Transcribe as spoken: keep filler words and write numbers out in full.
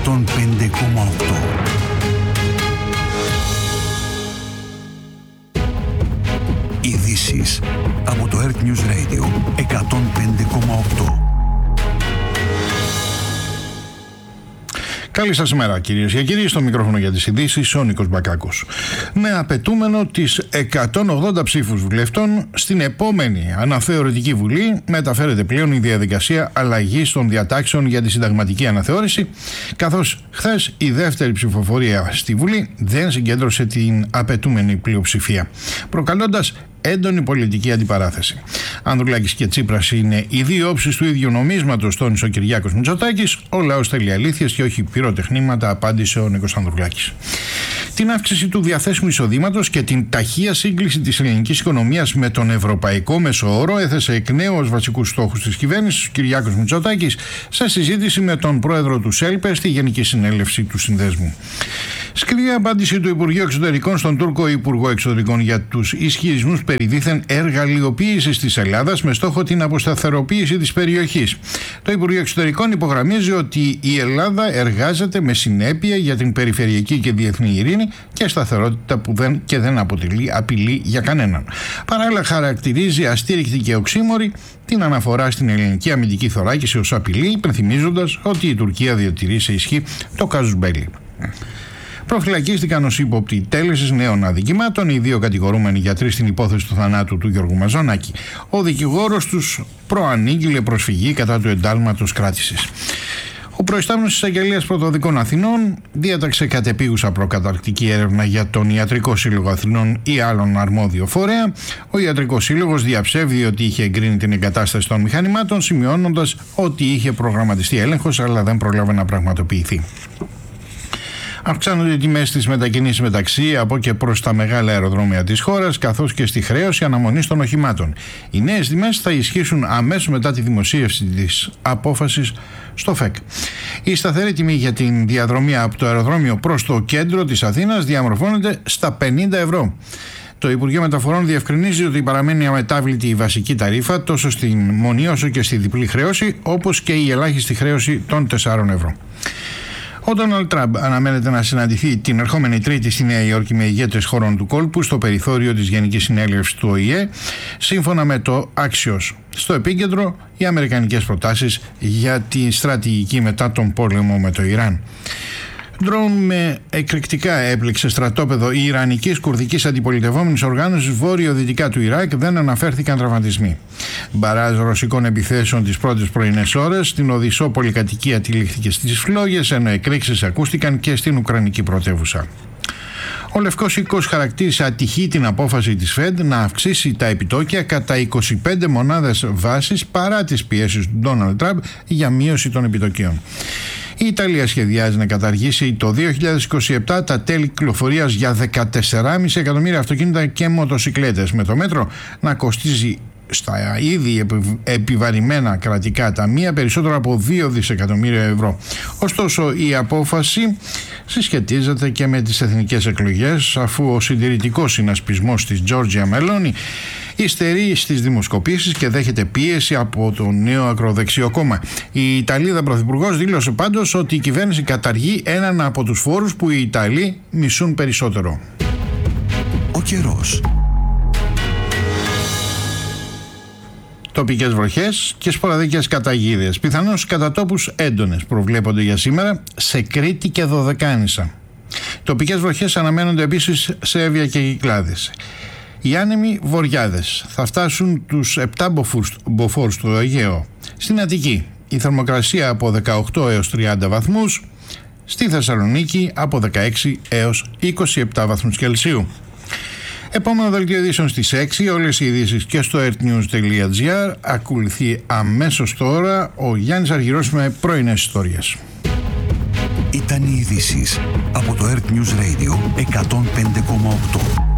εκατόν πέντε κόμμα οκτώ. Ειδήσεις από το Earth News Radio εκατόν πέντε κόμμα οκτώ. Καλή σας ημέρα κυρίες και κύριοι, στο μικρόφωνο για τις ειδήσεις ο Νίκος Μπακάκος. Με απαιτούμενο τις εκατόν ογδόντα ψήφους βουλευτών, στην επόμενη αναθεωρητική βουλή μεταφέρεται πλέον η διαδικασία αλλαγής των διατάξεων για τη συνταγματική αναθεώρηση, καθώς χθες η δεύτερη ψηφοφορία στη Βουλή δεν συγκέντρωσε την απαιτούμενη πλειοψηφία, προκαλώντας έντονη πολιτική αντιπαράθεση. Ανδρουλάκης και Τσίπρας είναι οι δύο όψεις του ίδιου νομίσματος, τόνισε ο Κυριάκος Μητσοτάκης. Ο λαός θέλει αλήθειες και όχι πυροτεχνήματα, απάντησε ο Νίκος Ανδρουλάκης. Την αύξηση του διαθέσιμου εισοδήματος και την ταχεία σύγκληση της ελληνικής οικονομίας με τον ευρωπαϊκό μεσόωρο έθεσε εκ νέου ως βασικούς στόχους της κυβέρνησης ο Κυριάκος Μητσοτάκης σε συζήτηση με τον πρόεδρο του ΣΕΛΠΕ στη Γενική Συνέλευση του Συνδέσμου. Σκληρή απάντηση του Υπουργείου Εξωτερικών στον Τούρκο Υπουργό Εξωτερικών για τους ισχυρισμούς περί δίθεν εργαλειοποίησης της Ελλάδας με στόχο την αποσταθεροποίηση της περιοχής. Το Υπουργείο Εξωτερικών υπογραμμίζει ότι η Ελλάδα εργάζεται με συνέπεια για την περιφερειακή και διεθνή ειρήνη και σταθερότητα που δεν και δεν αποτελεί απειλή για κανέναν. Παράλληλα, χαρακτηρίζει αστήρικτη και οξύμορη την αναφορά στην ελληνική αμυντική θωράκιση ως απειλή, υπενθυμίζοντας ότι η Τουρκία διατηρεί σε ισχύ το κάζους μπέλι. Προφυλακίστηκαν ως ύποπτοι τέλεσης νέων αδικημάτων οι δύο κατηγορούμενοι γιατροί στην υπόθεση του θανάτου του Γιώργου Μαζονάκη. Ο δικηγόρος τους προανήγγειλε προσφυγή κατά του εντάλματος κράτησης. Ο προϊστάμενος της Αγγελίας Πρωτοδικών Αθηνών διέταξε κατεπίγουσα προκαταρκτική έρευνα για τον Ιατρικό Σύλλογο Αθηνών ή άλλον αρμόδιο φορέα. Ο Ιατρικός Σύλλογος διαψεύδει ότι είχε εγκρίνει την εγκατάσταση των μηχανημάτων, σημειώνοντας ότι είχε προγραμματιστεί έλεγχος αλλά δεν πρόλαβε να πραγματοποιηθεί. Αυξάνονται οι τιμές στις μετακινήσεις μεταξύ από και προς τα μεγάλα αεροδρόμια της χώρας, καθώς και στη χρέωση αναμονής των οχημάτων. Οι νέες τιμές θα ισχύσουν αμέσως μετά τη δημοσίευση της απόφασης στο ΦΕΚ. Η σταθερή τιμή για την διαδρομή από το αεροδρόμιο προς το κέντρο της Αθήνας διαμορφώνεται στα πενήντα ευρώ. Το Υπουργείο Μεταφορών διευκρινίζει ότι παραμένει αμετάβλητη η βασική ταρίφα τόσο στην μονή όσο και στη διπλή χρέωση, όπως και η ελάχιστη χρέωση των τεσσάρων ευρώ. Ο Ντόναλντ Τραμπ αναμένεται να συναντηθεί την ερχόμενη Τρίτη στη Νέα Υόρκη με ηγέτες χωρών του κόλπου στο περιθώριο της Γενικής Συνέλευσης του Ο Η Ε, σύμφωνα με το Axios. Στο επίκεντρο, οι αμερικανικές προτάσεις για τη στρατηγική μετά τον πόλεμο με το Ιράν. Ντρόουν με εκρηκτικά έπληξε στρατόπεδο η Ιρανικής Κουρδικής Αντιπολιτευόμενης Οργάνωσης βόρειο-δυτικά του Ιράκ, δεν αναφέρθηκαν τραυματισμοί. Μπαράζ ρωσικών επιθέσεων τις πρώτες πρωινές ώρες στην οδυσσό πολυκατοικία τυλίχθηκε στις φλόγες, ενώ εκρήξεις ακούστηκαν και στην Ουκρανική πρωτεύουσα. Ο Λευκός Οίκος χαρακτήρισε ατυχή την απόφαση της Φεντ να αυξήσει τα επιτόκια κατά είκοσι πέντε μονάδες βάσης παρά τις πιέσεις του Ντόναλντ Τραμπ για μείωση των επιτοκίων. Η Ιταλία σχεδιάζει να καταργήσει το δύο χιλιάδες είκοσι επτά τα τέλη κυκλοφορίας για δεκατέσσερα κόμμα πέντε εκατομμύρια αυτοκίνητα και μοτοσικλέτες, με το μέτρο να κοστίζει στα ήδη επιβαρημένα κρατικά ταμεία περισσότερο από δύο δισεκατομμύρια ευρώ. Ωστόσο, η απόφαση συσχετίζεται και με τις εθνικές εκλογές, αφού ο συντηρητικός συνασπισμός της Τζόρτζια Μελόνι υστερεί στις δημοσκοπήσεις και δέχεται πίεση από το νέο ακροδεξιό κόμμα. Η Ιταλίδα Πρωθυπουργός δήλωσε πάντως ότι η κυβέρνηση καταργεί έναν από τους φόρους που οι Ιταλοί μισούν περισσότερο. Ο καιρός. Τοπικές βροχές και σποραδικές καταιγίδες, πιθανώς κατά τόπους έντονες, προβλέπονται για σήμερα σε Κρήτη και Δωδεκάνησα. Τοπικές βροχές αναμένονται επίσης σε Εύβοια και Κυκλάδες. Οι άνεμοι βοριάδες θα φτάσουν τους επτά μποφόρ στο Αιγαίο. Στην Αττική η θερμοκρασία από δεκαοκτώ έως τριάντα βαθμούς, στη Θεσσαλονίκη από δεκαέξι έως είκοσι επτά βαθμούς Κελσίου. Επόμενο δελτίο ειδήσεων στις έξι, όλες οι ειδήσεις και στο earthnews τελεία gr. Ακολουθεί αμέσως τώρα ο Γιάννης Αργυρός με πρωινές ιστορίες. Ήταν οι ειδήσεις από το Earth News Radio εκατόν πέντε κόμμα οκτώ.